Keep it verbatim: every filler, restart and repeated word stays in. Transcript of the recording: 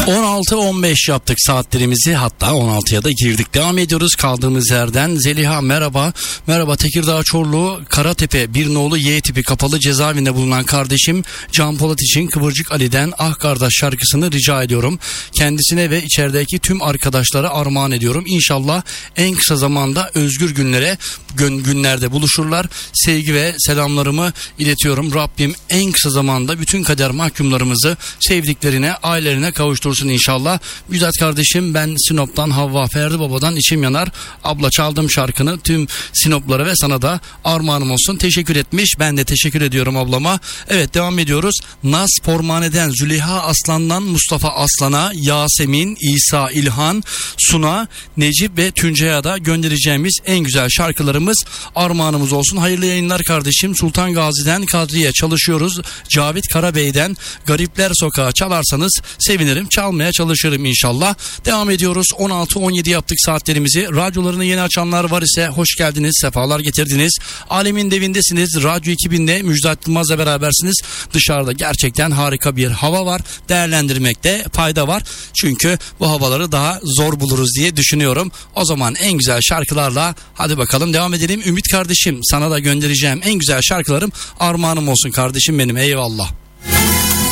on altı on beş yaptık saatlerimizi, hatta on altıya da girdik. Devam ediyoruz kaldığımız yerden. Zeliha merhaba. Merhaba Tekirdağ Çorlu Karatepe bir nolu Y tipi kapalı cezaevinde bulunan kardeşim Can Polat için Kıvırcık Ali'den Ah Kardeş şarkısını rica ediyorum. Kendisine ve içerideki tüm arkadaşlara armağan ediyorum. İnşallah en kısa zamanda özgür günlere gün, günlerde buluşurlar. Sevgi ve selamlarımı iletiyorum. Rabbim en kısa zamanda bütün kader mahkumlarımızı sevdiklerine, ailelerine kavuştursun inşallah. Müjdat kardeşim, ben Sinop'tan Havva, Ferdi Baba'dan içim yanar. Abla çaldım şarkını tüm Sinoplara ve sana da armağanım olsun. Teşekkür etmiş. Ben de teşekkür ediyorum ablama. Evet, devam ediyoruz. Naz Pormane'den Züleyha Aslan'dan Mustafa Aslan'a, Yasemin, İsa, İlhan, Suna, Necip ve Tuncay'a da göndereceğimiz en güzel şarkılarımız armağanımız olsun. Hayırlı yayınlar kardeşim. Sultan Gazi'den Kadriye çalışıyoruz. Cavit Karabey'den Garipler Sokağı çalarsanız sevinirim. Çalmaya çalışırım inşallah. Devam ediyoruz. on altı on yedi yaptık saatlerimizi. Radyolarını yeni açanlar var ise hoş geldiniz. Sefalar getirdiniz. Alemin devindesiniz. Radyo ekibinde Müjdat Yılmaz'la berabersiniz. Dışarıda gerçekten harika bir hava var. Değerlendirmekte fayda var. Çünkü bu havaları daha zor buluruz diye düşünüyorum. O zaman en güzel şarkılarla hadi bakalım devam edelim. Ümit kardeşim, sana da göndereceğim en güzel şarkılarım armağanım olsun kardeşim benim. Eyvallah.